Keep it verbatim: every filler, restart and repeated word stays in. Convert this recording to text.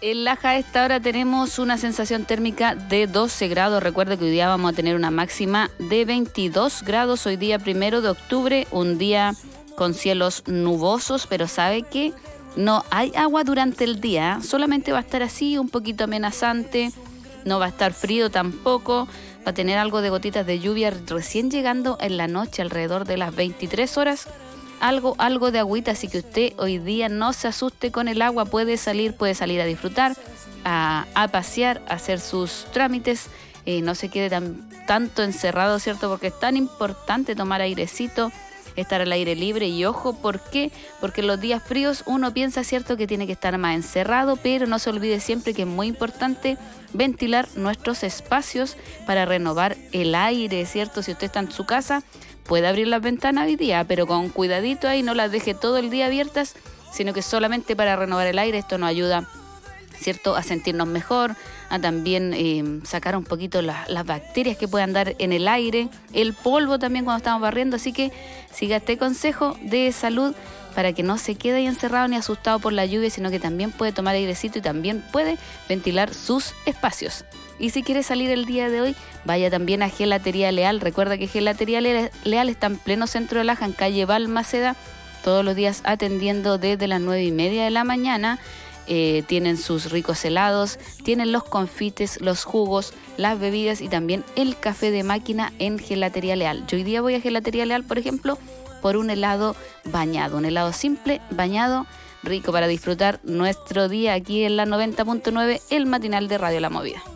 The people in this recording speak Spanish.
En Laja a esta hora tenemos una sensación térmica de doce grados. Recuerda que hoy día vamos a tener una máxima de veintidós grados. Hoy día primero de octubre, un día con cielos nubosos, pero ¿sabe qué? No hay agua durante el día, solamente va a estar así, un poquito amenazante, no va a estar frío tampoco, va a tener algo de gotitas de lluvia recién llegando en la noche, alrededor de las veintitrés horas, algo, algo de agüita, así que usted hoy día no se asuste con el agua, puede salir, puede salir a disfrutar, a, a pasear, a hacer sus trámites, eh, no se quede tan, tanto encerrado, ¿cierto? Porque es tan importante tomar airecito, estar al aire libre y ojo, ¿por qué? Porque en los días fríos uno piensa, cierto, que tiene que estar más encerrado, pero no se olvide siempre que es muy importante ventilar nuestros espacios para renovar el aire, ¿cierto? Si usted está en su casa, puede abrir las ventanas hoy día, pero con cuidadito ahí, no las deje todo el día abiertas, sino que solamente para renovar el aire. Esto nos ayuda, ¿cierto?, a sentirnos mejor, a también eh, sacar un poquito la, las bacterias que puedan dar en el aire, el polvo también cuando estamos barriendo, así que siga este consejo de salud para que no se quede ahí encerrado ni asustado por la lluvia, sino que también puede tomar airecito y también puede ventilar sus espacios. Y si quiere salir el día de hoy, vaya también a Gelatería Leal. Recuerda que Gelatería Leal está en pleno centro de Laja, en calle Balmaceda, todos los días atendiendo desde las nueve y media de la mañana. Eh, tienen sus ricos helados, tienen los confites, los jugos, las bebidas y también el café de máquina en Gelatería Leal. Yo hoy día voy a Gelatería Leal, por ejemplo, por un helado bañado, un helado simple, bañado, rico para disfrutar nuestro día aquí en la noventa punto nueve, el matinal de Radio La Movida.